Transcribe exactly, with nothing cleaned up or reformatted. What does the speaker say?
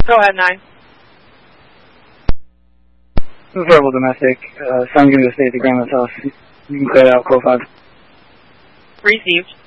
Go ahead, nine. Verbal domestic. Uh, son going to stay at the grandma's house. You can clear it out, code five. Received.